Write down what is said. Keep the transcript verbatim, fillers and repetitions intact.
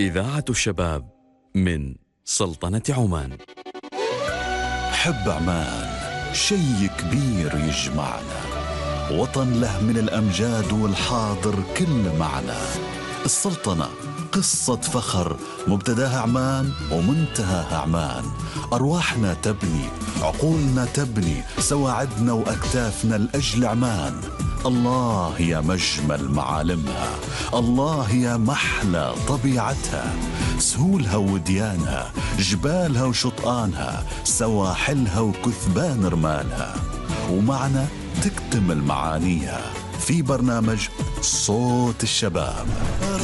إذاعة الشباب من سلطنة عمان. حب عمان شي كبير يجمعنا، وطن له من الأمجاد والحاضر كل معنى. السلطنة قصة فخر مبتداها عمان ومنتهاها عمان. أرواحنا تبني، عقولنا تبني، سواعدنا وأكتافنا لأجل عمان. الله يا مجمل معالمها، الله يا محلى طبيعتها، سهولها وديانها، جبالها وشطآنها، سواحلها وكثبان رمالها، ومعنا تكتمل معانيها في برنامج صوت الشباب.